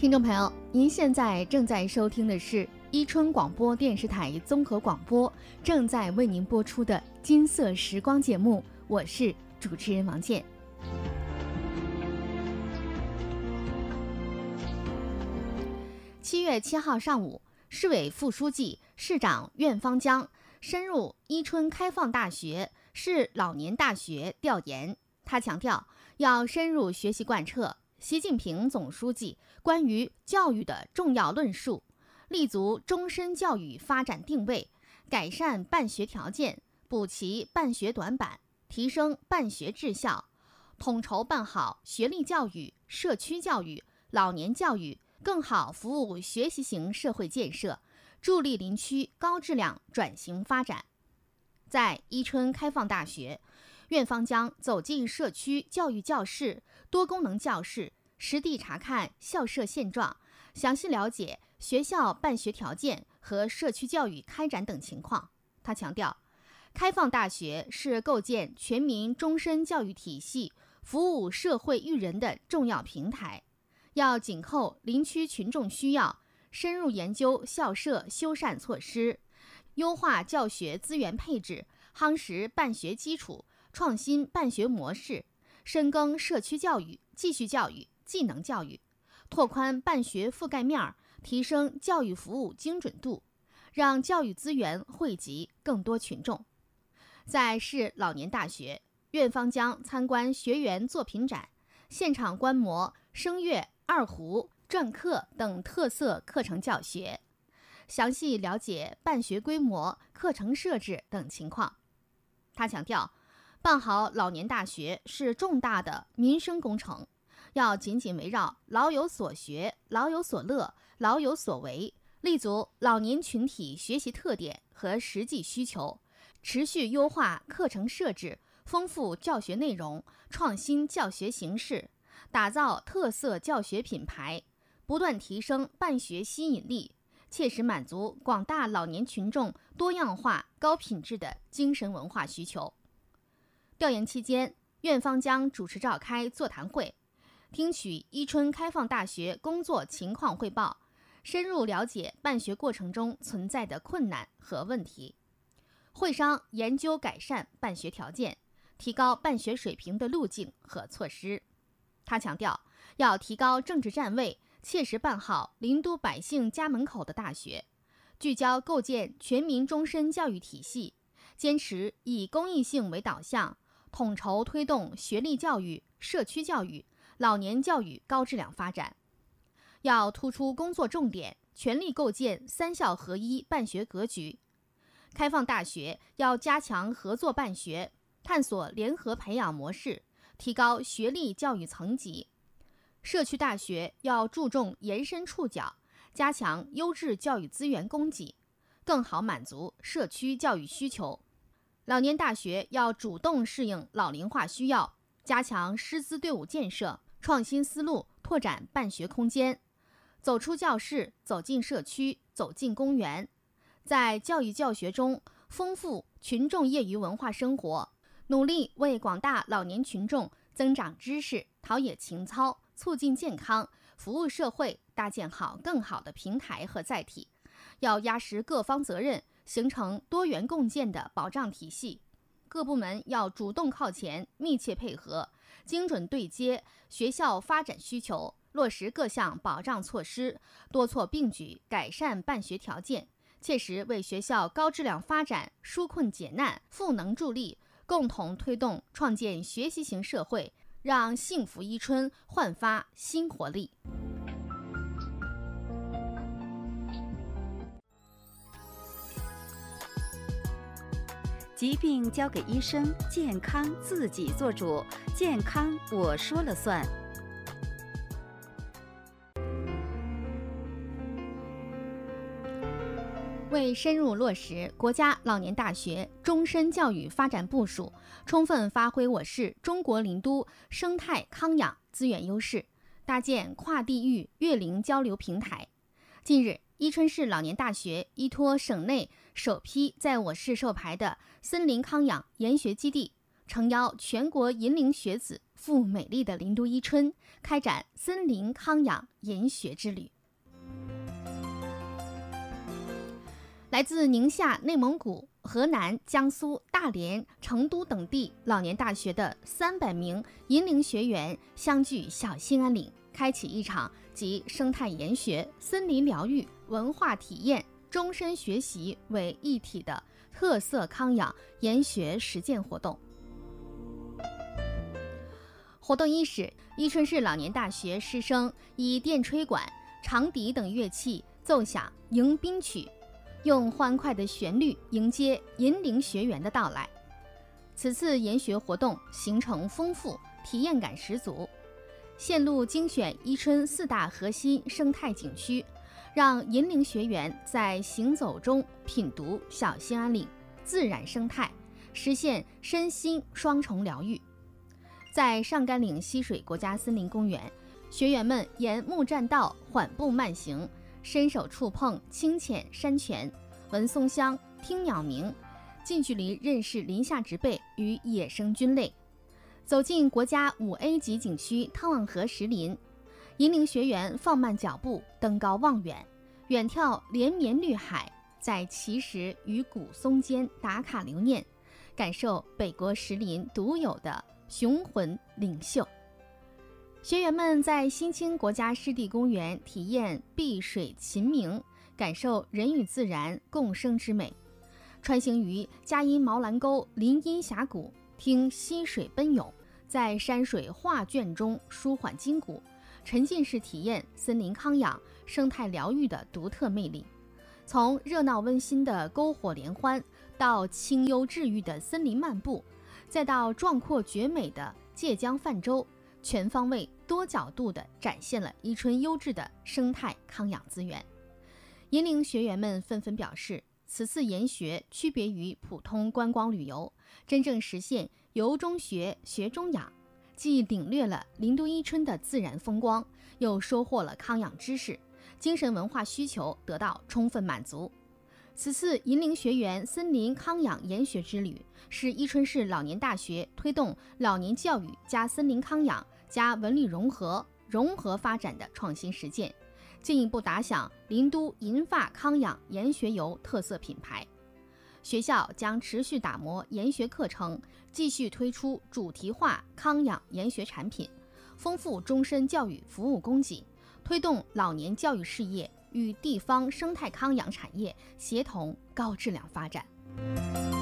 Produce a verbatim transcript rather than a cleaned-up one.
听众朋友，您现在正在收听的是伊春广播电视台综合广播正在为您播出的金色时光节目，我是主持人王健。七月七号上午，市委副书记、市长苑方江深入伊春开放大学市老年大学调研。他强调，要深入学习贯彻习近平总书记关于教育的重要论述，立足终身教育发展定位，改善办学条件，补齐办学短板，提升办学质效，统筹办好学历教育、社区教育、老年教育，更好服务学习型社会建设，助力林区高质量转型发展。在伊春开放大学，苑方江走进社区教育教室、多功能教室，实地查看校舍现状，详细了解学校办学条件和社区教育开展等情况。他强调，开放大学是构建全民终身教育体系、服务社会育人的重要平台，要紧扣林区群众需要，深入研究校舍修缮措施，优化教学资源配置，夯实办学基础，创新办学模式，深耕社区教育、继续教育、技能教育，拓宽办学覆盖面，提升教育服务精准度，让教育资源惠及更多群众。在市老年大学，苑方江参观学员作品展，现场观摩声乐、二胡、篆刻等特色课程教学，详细了解办学规模、课程设置等情况。他强调，办好老年大学是重大的民生工程，要紧紧围绕老有所学、老有所乐、老有所为，立足老年群体学习特点和实际需求，持续优化课程设置，丰富教学内容，创新教学形式，打造特色教学品牌，不断提升办学吸引力，切实满足广大老年群众多样化、高品质的精神文化需求。调研期间，苑方江主持召开座谈会，听取伊春开放大学工作情况汇报，深入了解办学过程中存在的困难和问题，会商研究改善办学条件、提高办学水平的路径和措施。他强调，要提高政治站位，切实办好林都百姓家门口的大学，聚焦构建全民终身教育体系，坚持以公益性为导向，统筹推动学历教育、社区教育、老年教育高质量发展。要突出工作重点，全力构建三校合一办学格局。开放大学要加强合作办学，探索联合培养模式，提高学历教育层级。社区大学要注重延伸触角，加强优质教育资源供给，更好满足社区教育需求。老年大学要主动适应老龄化需要，加强师资队伍建设，创新思路，拓展办学空间。走出教室，走进社区，走进公园，在教育教学中丰富群众业余文化生活，努力为广大老年群众增长知识、陶冶情操，促进健康，服务社会，搭建好更好的平台和载体。要压实各方责任，形成多元共建的保障体系。各部门要主动靠前，密切配合，精准对接学校发展需求，落实各项保障措施，多措并举改善办学条件，切实为学校高质量发展纾困解难、赋能助力，共同推动创建学习型社会，让幸福伊春焕发新活力。 疾病交给医生，健康自己做主，健康我说了算。 为深入落实国家老年大学终身教育发展部署，充分发挥我市中国林都生态康养资源优势，搭建跨地域乐龄交流平台。近日，伊春市老年大学依托省内首批在我市授牌的森林康养研学基地，诚邀全国银龄学子赴美丽的林都伊春，开展森林康养研学之旅。来自宁夏、内蒙古、河南、江苏、大连、成都等地老年大学的三百名银龄学员相聚小兴安岭，开启一场集生态研学、森林疗愈、文化体验、终身学习为一体的特色康养研学实践活动。活动伊始，伊春市老年大学师生以电吹管、长笛等乐器奏响迎宾曲，用欢快的旋律迎接银龄学员的到来。此次研学活动行程丰富，体验感十足，线路精选伊春四大核心生态景区，让银龄学员在行走中品读小兴安岭自然生态，实现身心双重疗愈。在上甘岭溪水国家森林公园，学员们沿木栈道缓步慢行，伸手触碰清浅山泉，闻松香，听鸟鸣，近距离认识林下植被与野生菌类。走进国家五 A 级景区汤旺河石林，银龄学员放慢脚步，登高望远，远眺连绵绿海，在奇石与古松间打卡留念，感受北国石林独有的雄浑领袖。学员们在新青国家湿地公园体验碧水秦明，感受人与自然共生之美；穿行于嘉阴毛兰沟林荫峡谷，听溪水奔涌，在山水画卷中舒缓筋骨，沉浸式体验森林康养、生态疗愈的独特魅力。从热闹温馨的篝火联欢，到清幽治愈的森林漫步，再到壮阔绝美的界江泛舟，全方位多角度地展现了伊春优质的生态康养资源。银龄学员们纷纷表示，此次研学区别于普通观光旅游，真正实现游中学、学中养，既领略了林都伊春的自然风光，又收获了康养知识，精神文化需求得到充分满足。此次银龄学员森林康养研学之旅，是伊春市老年大学推动老年教育加森林康养加文旅融合融合发展的创新实践，进一步打响林都银发康养研学游特色品牌。学校将持续打磨研学课程，继续推出主题化康养研学产品，丰富终身教育服务供给，推动老年教育事业与地方生态康养产业协同高质量发展。